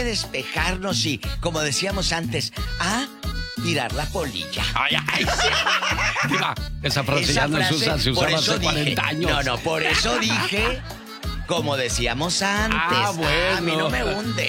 despejarnos y, como decíamos antes, a tirar la polilla. Ay, ay, sí. Diva, esa frase ya no se usa, se usaba hace 40 años. No, por eso dije, como decíamos antes. Ah, bueno. A mí no me hunde.